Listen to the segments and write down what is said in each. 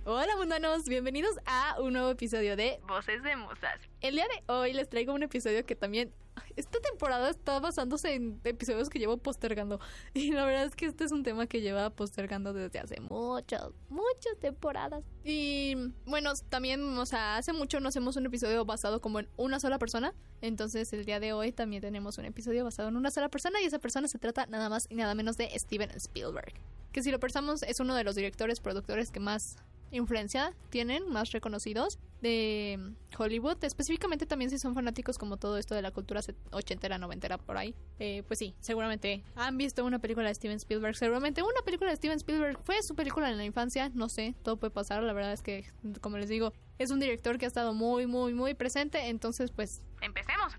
Hola mundanos, bienvenidos a un nuevo episodio de Voces de Musas. El día de hoy les traigo un episodio que también... Esta temporada está basándose en episodios que llevo postergando. Y la verdad es que este es un tema que lleva postergando desde hace muchas temporadas. Y bueno, también, o sea, hace mucho no hacemos un episodio basado como en una sola persona. Entonces el día de hoy también tenemos un episodio basado en una sola persona. Y esa persona se trata nada más y nada menos de Steven Spielberg, que si lo pensamos es uno de los directores, productores que más influencia tienen, más reconocidos de Hollywood. Específicamente también si son fanáticos como todo esto de la cultura ochentera, noventera, por ahí, pues sí, seguramente han visto una película de Steven Spielberg. Seguramente una película de Steven Spielberg fue su película en la infancia, no sé, todo puede pasar. La verdad es que, como les digo, es un director que ha estado muy presente. Entonces pues empecemos.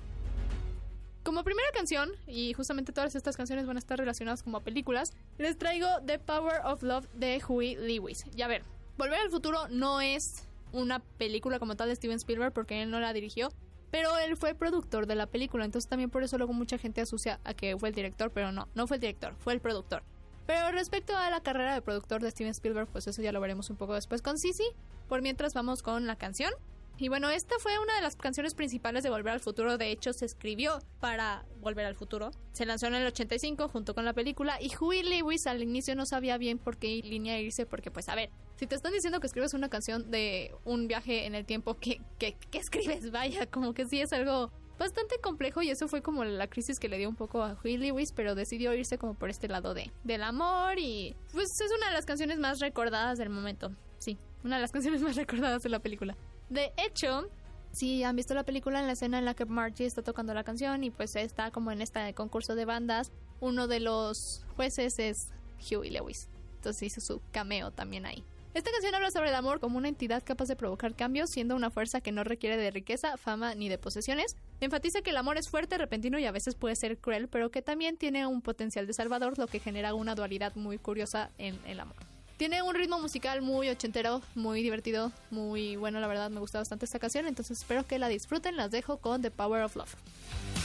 Como primera canción, y justamente todas estas canciones van a estar relacionadas como a películas, les traigo The Power of Love de Huey Lewis. Y a ver, Volver al Futuro no es una película como tal de Steven Spielberg porque él no la dirigió, pero él fue productor de la película, entonces también por eso luego mucha gente asocia a que fue el director, pero no fue el director, fue el productor. Pero respecto a la carrera de productor de Steven Spielberg, pues eso ya lo veremos un poco después con Sisi. Por mientras vamos con la canción. Y bueno, esta fue una de las canciones principales de Volver al Futuro. De hecho, se escribió para Volver al Futuro. Se lanzó en el 85 junto con la película. Y Huey Lewis al inicio no sabía bien por qué línea irse. Porque pues a ver, si te están diciendo que escribes una canción de un viaje en el tiempo, ¿qué escribes? Vaya, como que sí es algo bastante complejo. Y eso fue como la crisis que le dio un poco a Huey Lewis. Pero decidió irse como por este lado del amor. Y pues es una de las canciones más recordadas del momento. Sí, una de las canciones más recordadas de la película. De hecho, si han visto la película, en la escena en la que Margie está tocando la canción y pues está como en este concurso de bandas, uno de los jueces es Huey Lewis. Entonces hizo su cameo también ahí. Esta canción habla sobre el amor como una entidad capaz de provocar cambios, siendo una fuerza que no requiere de riqueza, fama ni de posesiones. Enfatiza que el amor es fuerte, repentino y a veces puede ser cruel, pero que también tiene un potencial de salvador, lo que genera una dualidad muy curiosa en el amor. Tiene un ritmo musical muy ochentero, muy divertido, muy bueno, la verdad me gusta bastante esta canción, entonces espero que la disfruten. Las dejo con The Power of Love.